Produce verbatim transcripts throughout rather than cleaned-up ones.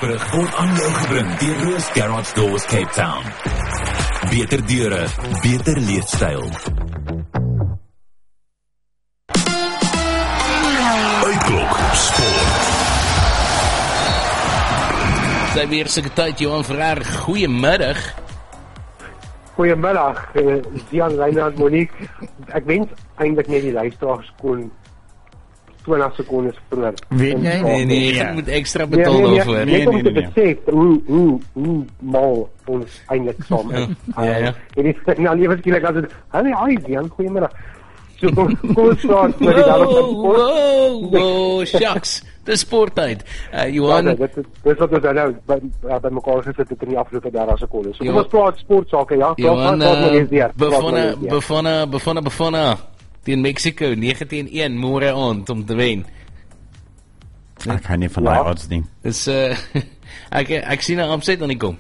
Johannesburg word aan jou gebring deur Roos Garage Doors Cape Town. Beter deure, beter leefstyl. Uitklok Sport. Sy weer sy tyd, Johan Ferrer, goeiemiddag. Goeiemiddag, uh, Jan, Reinhard, Monique. Ek wens eintlik net die luisteraars kon twintig sekondes vroeër. Weet jy? Nee, nee, jy moet ekstra betaal nee, nee, daarvoor. Nee, nee, nee, nee. Net om te besef hoe, hoe, hoe mal ons eintlik saam is. Ja, ja. En dit is nou liever skielik as dit, hey, hi, Jan, goeiemiddag. So, kom, kom ons praat met die dag van sport. Wow, wow, shucks. Dis sporttyd. Uh, Johan, ja, dit is dis wat ons nou by, by mekaar gesit het in die afgelope dertig sekondes. So kom ons praat sportsake, ja. Johan, uh, Bafana, Bafana, Bafana, Bafana teen Mexico, nege teen een, môre aand om te wen. Ek kan nie van die Ja. odds nie. Dis, uh, ek, ek sien 'n upset aan die kom.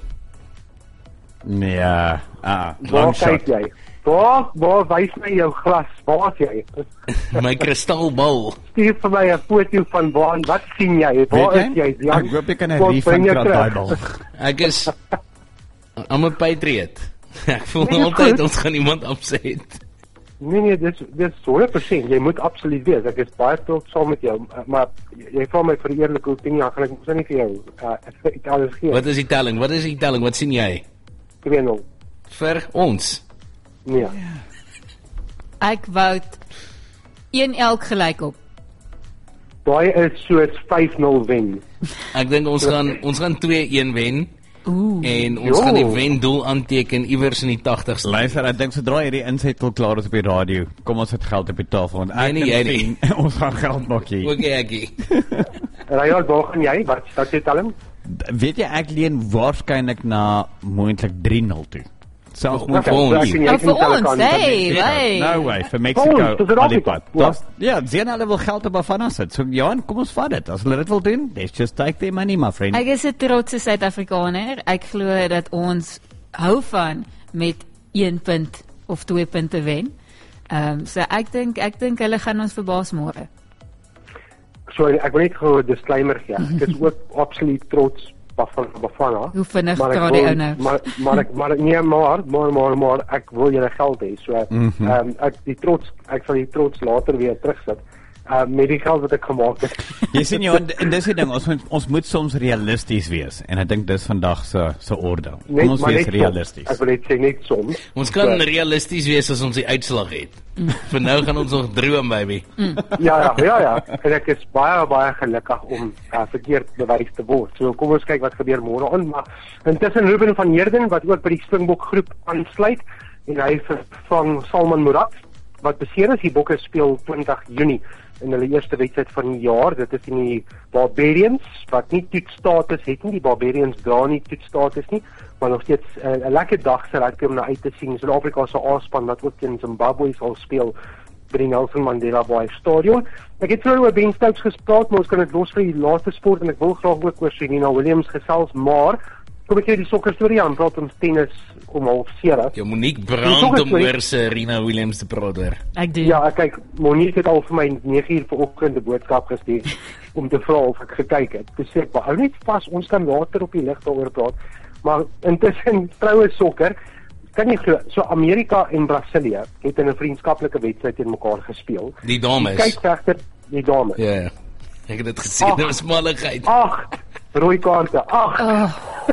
Nee, uh, uh, Waar long kyk shot. jy? Waar, waar wys my jou glas? Waar is jy? My kristalbal. Stuur vir my 'n foto van waar, wat sien jy? Waar Weet is jy? jy? Ek hoop jy kan 'n Wat refund bring jy kry terug? daai bal. Ek is, I'm a patriot. Ek voel Nee, altyd goed. ons gaan iemand upset. Nee, nee, dis, dis honderd persent. Jy moet absoluut wees. Ek is baie trots saam met jou. Maar jy vra my vir die eerlike opinie, dan gaan ek mos nie vir jou uh, ek alles gee. Wat is die telling? Wat is die telling? Wat sien jy? twee nul. Vir ons. Nee. Ek vout een elk gelyk op. Daai is soos vyf nul wen. Ek dink ons gaan ons gaan twee een wen. Ooh. En ons Jo. gaan die wendoel aanteken iewers in die tagtigste. Luister, ek dink sodra hierdie insettel klaar is op die radio, kom ons het geld op die tafel want ek Nee, nee, en jy Fien, ons gaan geld maak hier. Oké, ekkie. Reinhard, waar gaan jy? Wat wat jy tel hom? Weet jy ek leen waarskynlik na moontlik drie nul toe. Selfs Vir moet ons. ek en jy Oh, kan vir tel ons, kan- hey, kan- hey. No way, vir Vir Mexico ons, dis in al die Afrika. pad. Ja. Das, ja, sien hulle wil geld op Bafana sit. So Johan, kom ons vat dit. As hulle dit wil doen, let's just take their money, my friend. Ek is 'n trotse Suid-Afrikaner. Ek glo dat ons hou van met een punt of twee punte wen. Ehm um, so ek dink ek dink hulle gaan ons verbaas môre. So ek wil net gou 'n disclaimer gee. Ek is ook absoluut trots Bafana Bafana. Hoe vinnig Maar ek praat die wil- ou nou? Maar maar ek maar nee maar maar maar maar ek wil julle geld hê. So ehm Mhm. um, ek die trots ek sal die trots later weer terugsit. Uh, met die geld wat ek gemaak het. Jy sien Johan, en dis die ding, ons moet, ons moet soms realisties wees en ek dink dis vandag se se orde. Kom Net- ons maar wees net realisties. soms. Ek wil net sê net soms. Ons kan So, realisties wees as ons die uitslag het. Vir nou gaan ons nog droom, baby. ja, ja, ja, ja. En ek is baie baie gelukkig om uh, verkeerd bewys te word. So kom ons kyk wat gebeur môre aan, maar intussen Ruben van Heerden wat ook by die Springbok groep aansluit en hy vervang Salman Murad wat beseer is. Die Bokke speel twintig Junie in hulle eerste wedstryd van die jaar. Dit is in die Barbarians wat nie toetsstatus het nie. Die Barbarians dra nie toetsstatus nie, maar nog steeds 'n uh, lekker dag se rugby om na uit te sien. Suid-Afrika se A-span wat ook teen Zimbabwe sal speel by die Nelson Mandela Bay Stadion. Ek het vroeër oor Ben Stokes gespreek, maar ons kan dit los vir die laaste sport en ek wil graag ook oor Serena Williams gesels, maar kom ek jy die sokker storie aan, praat ons tennis om half sewe. Jou Monique Die brand sokker om storie- oor Serena Williams te praat oor. Ek doen. Ja, kyk, Monique het al vir my nege uur vanoggend 'n boodskap gestuur om te vra of ek gekyk het. Dis sê ek, maar hou net vas, ons kan later op die lig daaroor praat. Maar intussen vroue sokker, kan jy glo, so Amerika en Brasilië het in 'n vriendskaplike wedstryd teen mekaar gespeel. Die dames. Kyk regter, die dames. Ja, ja. Ek het dit gesien, Ag. dit was malligheid. Ag, rooi kaarte. Ag, Oh.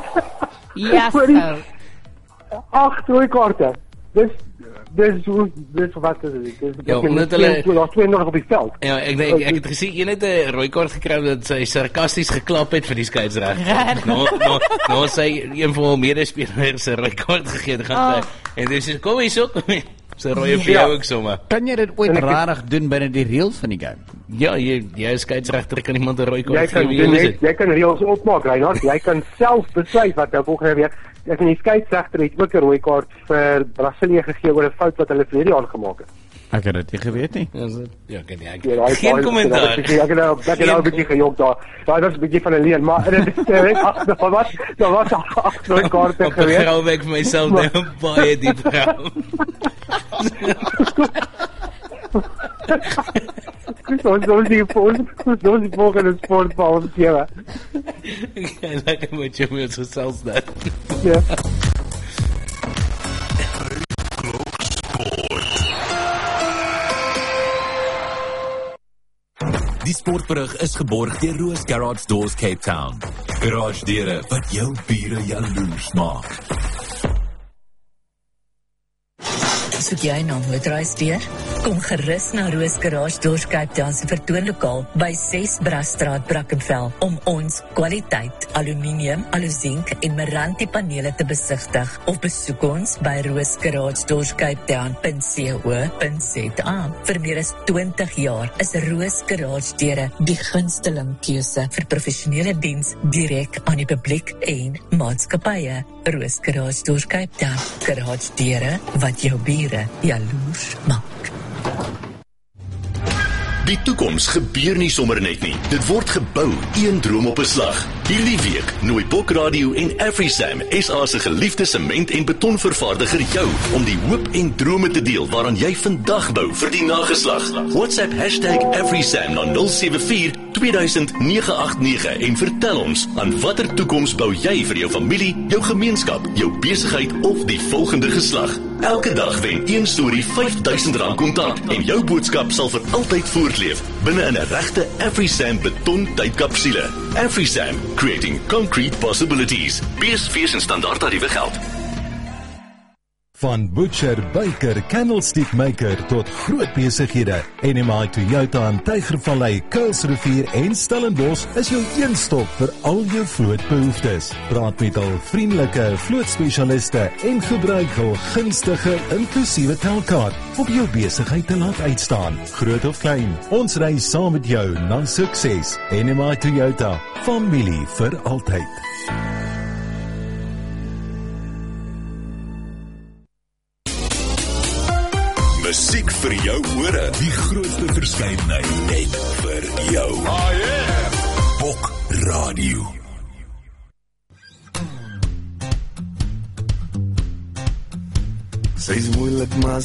Ja, Sorry. so. ag, rooi kaarte. Dis dis dis wat is dit? Dis Ja, omdat hulle- hulle twee nog op die veld. Ja, ek ek, ek het gesien een het 'n rooi kaart gekry omdat sy sarkasties geklap het vir die skeieregter. Nou nou nou sy een van hul medespelers 'n rooi kaart gegee het gaan Oh. sy en dis sê kom hier so kom hier. Sy rooi vir Ja. jou ook sommer. Kan jy dit ooit En ek- rarig doen binne die reëls van die game? Ja, jy jy is skeieregter kan iemand 'n rooi Jy kaart gee kan wie jy, jy net, is. jy kan reëls opmaak, Reinhard. Jy kan self besluit wat nou volgende week. Ek en die skeieregter het ook 'n rooi kaart vir Brasilië gegee oor 'n fout wat hulle verlede jaar gemaak het. Ek het dit nie geweet nie. Ja, so- ja, kan nie. Ja, daai Ek, geen paai- kommentaar. Ek het nou ek het nou 'n bietjie gejok daar. Daai was 'n bietjie van 'n leen, maar dit is net ag, daar was daar was ag rooi kaarte Op 'n gewees. grou weg vir myself nou baie diep grou. Ons ons die ons ons die volgende sport vir ons sewe. Ek lekker met jou met so selfs dat. Ja. Die sportberig is geborg deur Roos Garage Doors Cape Town. Garage deure wat jou bure jaloers maak. Soek jy na motorhuisdeur? Kom gerus na Roos Garage Doors Cape Town se vertoonlokaal by ses Brasstraat, Brackenfell om ons kwaliteit aluminium, aluzink en Meranti panele te besigtig of besoek ons by roos garage doors cape town dot co dot za. Vir meer as twintig jaar is Roos Garage deure die gunsteling keuse vir professionele diens direk aan die publiek en maatskappye. Roos Garage Doors Cape Town, garage deure wat jou bure jaloers maak. Die toekoms gebeur nie sommer net nie. Dit word gebou, een droom op 'n slag. Hierdie week nooi Bok Radio en AfriSam, S A se geliefde sement- en betonvervaardiger jou om die hoop en drome te deel waaraan jy vandag bou vir die nageslag. WhatsApp hashtag AfriSam na nul sewe vier twee duisend nege agt nege en vertel ons aan watter toekoms bou jy vir jou familie, jou gemeenskap, jou besigheid of die volgende geslag. Elke dag wen een storie vyf duisend rand kontant en jou boodskap sal vir altyd voortleef binne in 'n regte AfriSam beton tydkapsule. AfriSam, creating concrete possibilities. B S V se standaard tariewe geld. Van butcher, baker, candlestick maker tot groot besighede. N M I Toyota in Tygervallei, Kuilsrivier en Stellenbosch is jou een stop vir al jou vlootbehoeftes. Praat met hul vriendelike vlootspesialiste en gebruik hul gunstige inklusiewe telkaart om jou besigheid te laat uitstaan. Groot of klein, ons ry saam met jou na sukses. N M I Toyota, familie vir altyd. Musiek vir jou ore. Die grootste verskeidenheid net vir jou. Oh yeah! Bok Radio. Sy's moeilik maar